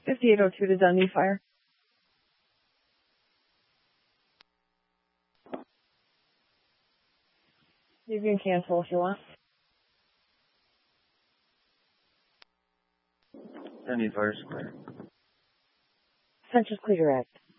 5802 to Dundee Fire. You can cancel if you want. Dundee Fire Square. Central Clear Direct.